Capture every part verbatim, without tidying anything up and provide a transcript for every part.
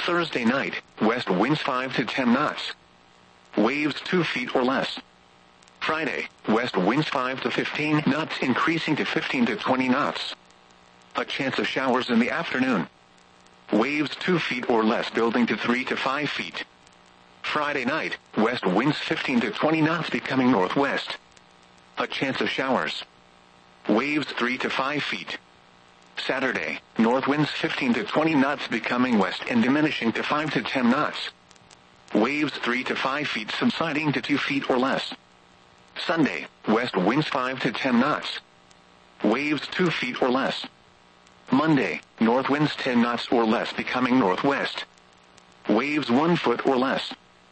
Thursday night, west winds five to ten knots. Waves two feet or less. Friday, west winds five to fifteen knots increasing to fifteen to twenty knots. A chance of showers in the afternoon. Waves two feet or less building to three to five feet. Friday night, west winds fifteen to twenty knots becoming northwest. A chance of showers. Waves three to five feet. Saturday, north winds fifteen to twenty knots becoming west and diminishing to five to ten knots. Waves three to five feet subsiding to two feet or less. Sunday, west winds five to ten knots. Waves two feet or less. Monday, north winds ten knots or less becoming northwest. Waves one foot or less.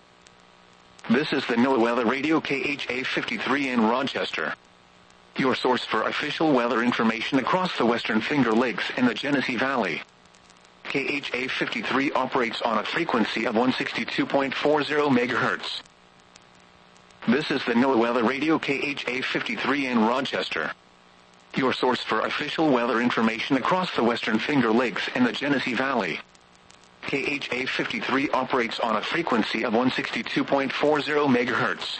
This is the NOAA Weather Radio K H A fifty-three in Rochester. Your source for official weather information across the Western Finger Lakes and the Genesee Valley. K H A fifty-three operates on a frequency of one sixty-two point four zero megahertz. This is the NOAA Weather Radio K H A fifty-three in Rochester. Your source for official weather information across the Western Finger Lakes and the Genesee Valley. K H A fifty-three operates on a frequency of one sixty-two point four zero megahertz.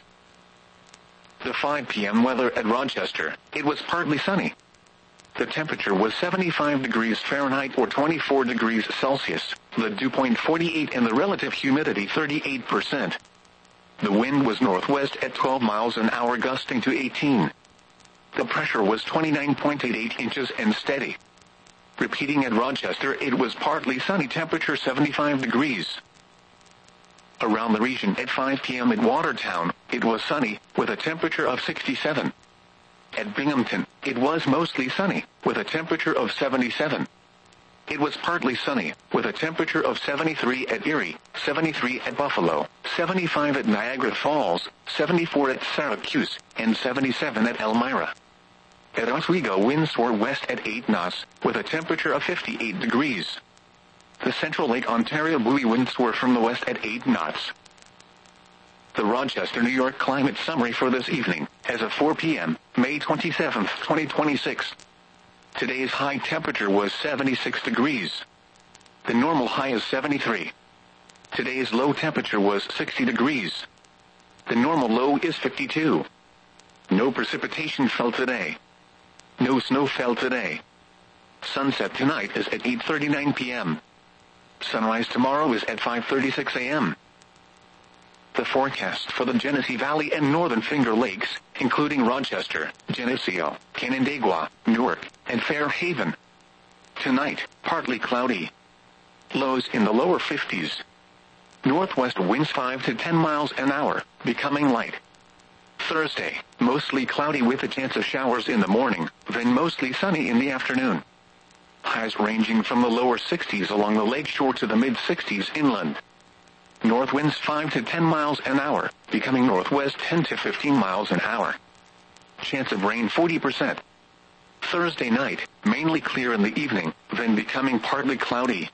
The five p.m. weather at Rochester, it was partly sunny. The temperature was seventy-five degrees Fahrenheit or twenty-four degrees Celsius, the dew point forty-eight and the relative humidity thirty-eight percent. The wind was northwest at twelve miles an hour gusting to eighteen. The pressure was twenty-nine point eight eight inches and steady. Repeating at Rochester, it was partly sunny, temperature seventy-five degrees. Around the region at five p.m. at Watertown, it was sunny, with a temperature of sixty-seven. At Binghamton, it was mostly sunny, with a temperature of seventy-seven. It was partly sunny, with a temperature of seventy-three at Erie, seventy-three at Buffalo, seventy-five at Niagara Falls, seventy-four at Syracuse, and seventy-seven at Elmira. At Oswego, winds were west at eight knots, with a temperature of fifty-eight degrees. The Central Lake Ontario buoy winds were from the west at eight knots. The Rochester, New York climate summary for this evening, as of four p.m., May twenty-seventh, twenty twenty-six. Today's high temperature was seventy-six degrees. The normal high is seventy-three. Today's low temperature was sixty degrees. The normal low is fifty-two. No precipitation fell today. No snow fell today. Sunset tonight is at eight thirty-nine p.m. Sunrise tomorrow is at five thirty-six a.m. The forecast for the Genesee Valley and Northern Finger Lakes, including Rochester, Geneseo, Canandaigua, Newark, and Fairhaven. Tonight, partly cloudy. Lows in the lower fifties. Northwest winds five to ten miles an hour, becoming light. Thursday, mostly cloudy with a chance of showers in the morning, then mostly sunny in the afternoon. Highs ranging from the lower sixties along the lakeshore to the mid-sixties inland. North winds five to ten miles an hour, becoming northwest ten to fifteen miles an hour. Chance of rain forty percent. Thursday night, mainly clear in the evening, then becoming partly cloudy.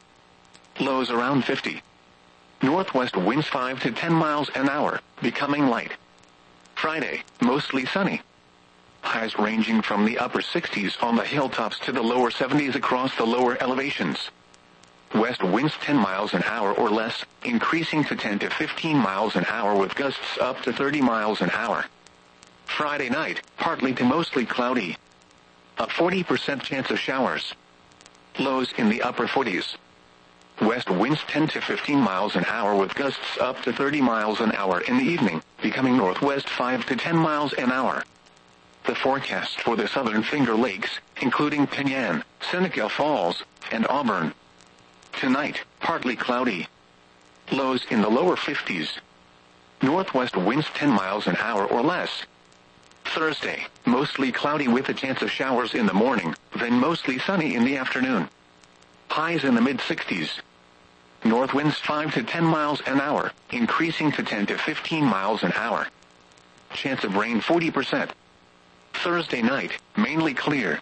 Lows around fifty. Northwest winds five to ten miles an hour, becoming light. Friday, mostly sunny. Highs ranging from the upper sixties on the hilltops to the lower seventies across the lower elevations. West winds ten miles an hour or less, increasing to ten to fifteen miles an hour with gusts up to thirty miles an hour. Friday night, partly to mostly cloudy. A forty percent chance of showers. Lows in the upper forties. West winds ten to fifteen miles an hour with gusts up to thirty miles an hour in the evening, becoming northwest five to ten miles an hour. The forecast for the Southern Finger Lakes, including Penyan, Seneca Falls, and Auburn. Tonight, partly cloudy. Lows in the lower fifties. Northwest winds ten miles an hour or less. Thursday, mostly cloudy with a chance of showers in the morning, then mostly sunny in the afternoon. Highs in the mid-sixties. North winds five to ten miles an hour, increasing to ten to fifteen miles an hour. Chance of rain forty percent. Thursday night, mainly clear.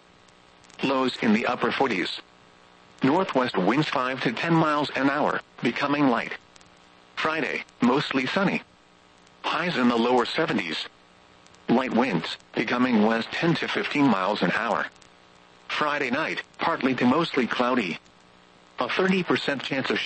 Lows in the upper forties. Northwest winds five to ten miles an hour, becoming light. Friday, mostly sunny. Highs in the lower seventies. Light winds, becoming west ten to fifteen miles an hour. Friday night, partly to mostly cloudy. A thirty percent chance of